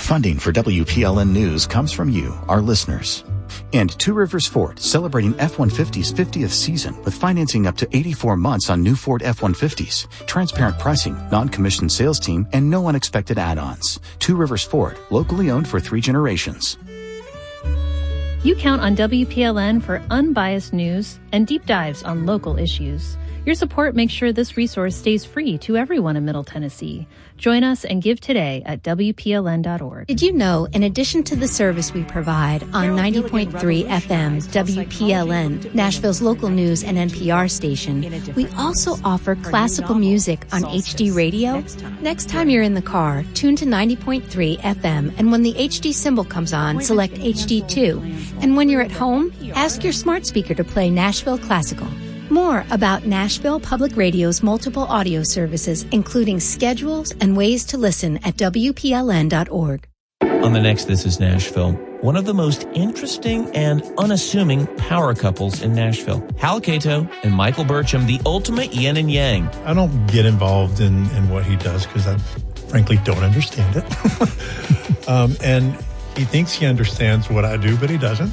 Funding for WPLN News comes from you, our listeners. And Two Rivers Ford, celebrating F-150's 50th season with financing up to 84 months on new Ford F-150s, transparent pricing, non-commissioned sales team, and no unexpected add-ons. Two Rivers Ford, locally owned for 3 generations. You count on WPLN for unbiased news and deep dives on local issues. Your support makes sure this resource stays free to everyone in Middle Tennessee. Join us and give today at WPLN.org. Did you know, in addition to the service we provide on 90.3 FM WPLN, Nashville's local news and NPR station, we also offer classical music on HD radio? Next time you're in the car, tune to 90.3 FM, and when the HD symbol comes on, select HD2. And when you're at home, ask your smart speaker to play Nashville Classical. More about Nashville Public Radio's multiple audio services, including schedules and ways to listen at WPLN.org. On the next This Is Nashville, one of the most interesting and unassuming power couples in Nashville, Hal Cato and Michael Burcham, the ultimate yin and yang. I don't get involved in what he does because I frankly don't understand it. And he thinks he understands what I do, but he doesn't.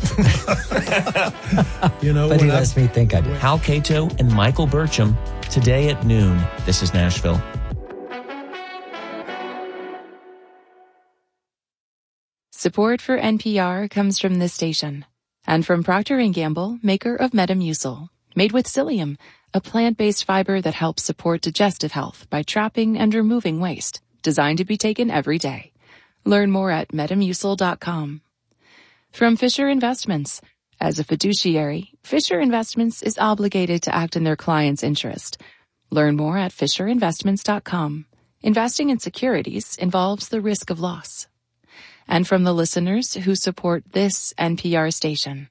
But he lets me think I do. Hal Cato and Michael Burcham, today at noon. This is Nashville. Support for NPR comes from this station and from Procter & Gamble, maker of Metamucil, made with psyllium, a plant-based fiber that helps support digestive health by trapping and removing waste, designed to be taken every day. Learn more at Metamucil.com. From Fisher Investments. As a fiduciary, Fisher Investments is obligated to act in their client's interest. Learn more at FisherInvestments.com. Investing in securities involves the risk of loss. And from the listeners who support this NPR station.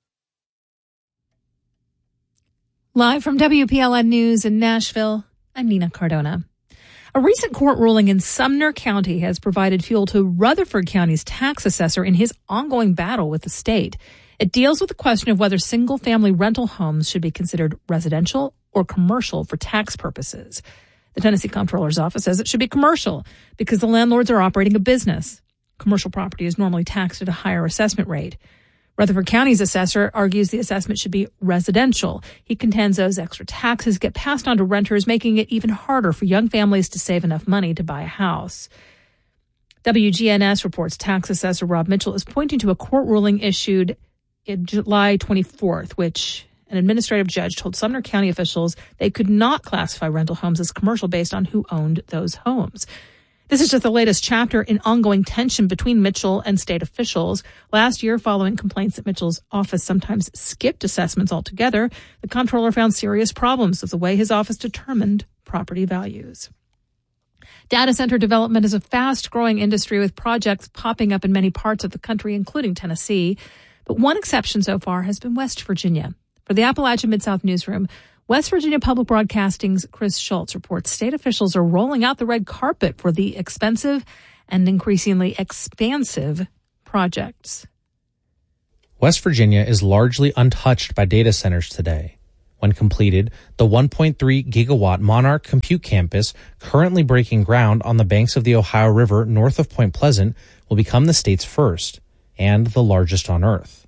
Live from WPLN News in Nashville, I'm Nina Cardona. A recent court ruling in Sumner County has provided fuel to Rutherford County's tax assessor in his ongoing battle with the state. It deals with the question of whether single-family rental homes should be considered residential or commercial for tax purposes. The Tennessee Comptroller's Office says it should be commercial because the landlords are operating a business. Commercial property is normally taxed at a higher assessment rate. Rutherford County's assessor argues the assessment should be residential. He contends those extra taxes get passed on to renters, making it even harder for young families to save enough money to buy a house. WGNS reports tax assessor Rob Mitchell is pointing to a court ruling issued in July 24th, which an administrative judge told Sumner County officials they could not classify rental homes as commercial based on who owned those homes. This is just the latest chapter in ongoing tension between Mitchell and state officials. Last year, following complaints that Mitchell's office sometimes skipped assessments altogether, the comptroller found serious problems with the way his office determined property values. Data center development is a fast-growing industry with projects popping up in many parts of the country, including Tennessee. But one exception so far has been West Virginia. For the Appalachian Mid-South Newsroom, West Virginia Public Broadcasting's Chris Schultz reports state officials are rolling out the red carpet for the expensive and increasingly expansive projects. West Virginia is largely untouched by data centers today. When completed, the 1.3 gigawatt Monarch Compute Campus, currently breaking ground on the banks of the Ohio River north of Point Pleasant, will become the state's first and the largest on Earth.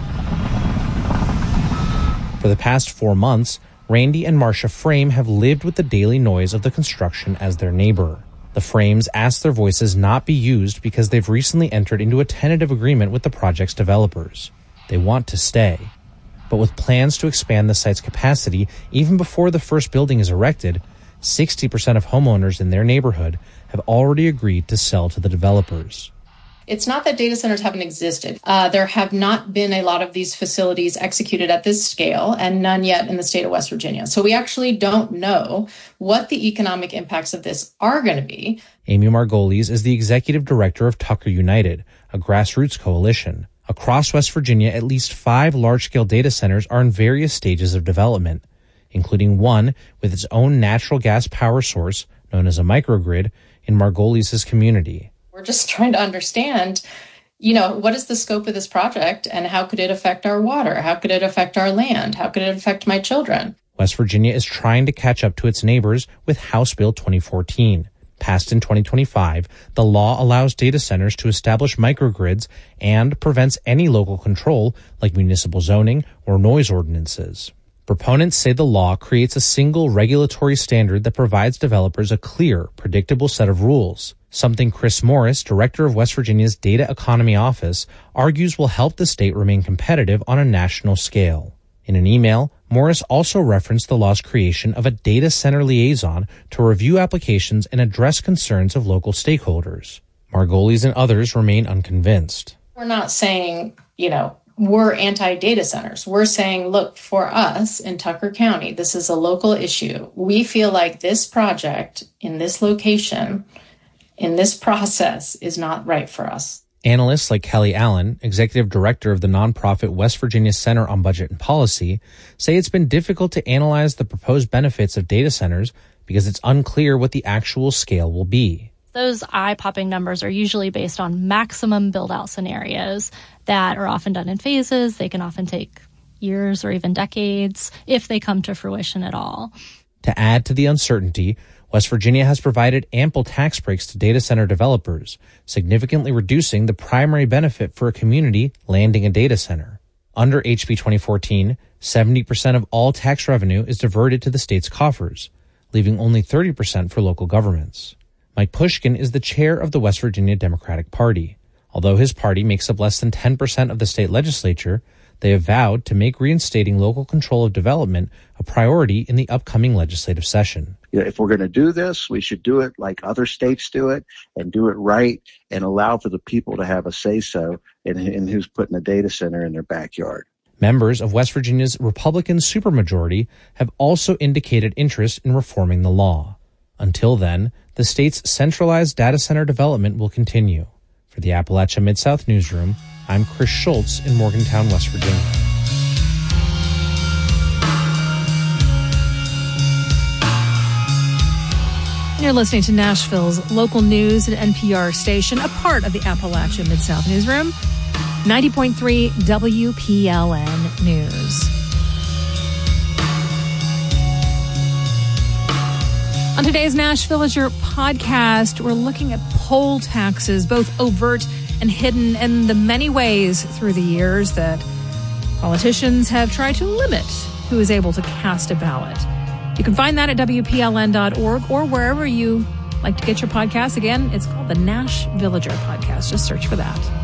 For the past 4 months, Randy and Marcia Frame have lived with the daily noise of the construction as their neighbor. The Frames asked their voices not be used because they've recently entered into a tentative agreement with the project's developers. They want to stay. But with plans to expand the site's capacity even before the first building is erected, 60% of homeowners in their neighborhood have already agreed to sell to the developers. It's not that data centers haven't existed. There have not been a lot of these facilities executed at this scale, and none yet in the state of West Virginia. So we actually don't know what the economic impacts of this are going to be. Amy Margolis is the executive director of Tucker United, a grassroots coalition. Across West Virginia, at least 5 large-scale data centers are in various stages of development, including one with its own natural gas power source, known as a microgrid, in Margolis' community. We're just trying to understand, what is the scope of this project and how could it affect our water? How could it affect our land? How could it affect my children? West Virginia is trying to catch up to its neighbors with House Bill 2014. Passed in 2025, the law allows data centers to establish microgrids and prevents any local control like municipal zoning or noise ordinances. Proponents say the law creates a single regulatory standard that provides developers a clear, predictable set of rules, something Chris Morris, director of West Virginia's Data Economy Office, argues will help the state remain competitive on a national scale. In an email, Morris also referenced the law's creation of a data center liaison to review applications and address concerns of local stakeholders. Margolis and others remain unconvinced. We're not saying, we're anti-data centers. We're saying, look, for us in Tucker County, this is a local issue. We feel like this project in this location, in this process, is not right for us. Analysts like Kelly Allen, executive director of the nonprofit West Virginia Center on Budget and Policy, say it's been difficult to analyze the proposed benefits of data centers because it's unclear what the actual scale will be. Those eye-popping numbers are usually based on maximum build-out scenarios that are often done in phases. They can often take years or even decades if they come to fruition at all. To add to the uncertainty, West Virginia has provided ample tax breaks to data center developers, significantly reducing the primary benefit for a community landing a data center. Under HB 2014, 70% of all tax revenue is diverted to the state's coffers, leaving only 30% for local governments. Mike Pushkin is the chair of the West Virginia Democratic Party. Although his party makes up less than 10% of the state legislature, they have vowed to make reinstating local control of development a priority in the upcoming legislative session. If we're going to do this, we should do it like other states do it and do it right and allow for the people to have a say-so in who's putting a data center in their backyard. Members of West Virginia's Republican supermajority have also indicated interest in reforming the law. Until then, the state's centralized data center development will continue. For the Appalachia Mid-South Newsroom, I'm Chris Schultz in Morgantown, West Virginia. You're listening to Nashville's local news and NPR station, a part of the Appalachia Mid-South Newsroom, 90.3 WPLN News. On today's Nash Villager podcast, we're looking at poll taxes, both overt and hidden, and the many ways through the years that politicians have tried to limit who is able to cast a ballot. You can find that at WPLN.org or wherever you like to get your podcast. Again, it's called the Nash Villager Podcast. Just search for that.